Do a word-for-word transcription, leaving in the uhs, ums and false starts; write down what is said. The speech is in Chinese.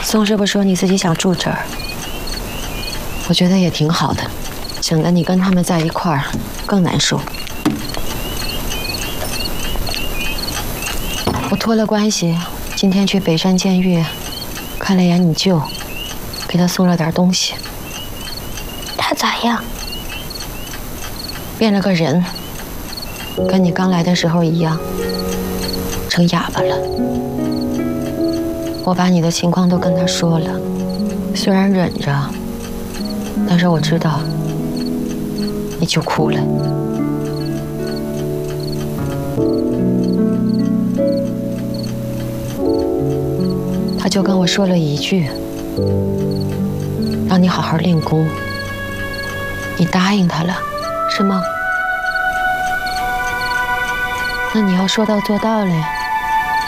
宋师傅说你自己想住这儿，我觉得也挺好的，省得你跟他们在一块儿更难受。我托了关系，今天去北山监狱看了眼你舅，给他送了点东西。 他咋样？ 变了个人，跟你刚来的时候一样，成哑巴了。我把你的情况都跟他说了，虽然忍着，但是我知道你就哭了。他就跟我说了一句，让你好好练功。你答应他了，是吗？那你要说到做到嘞。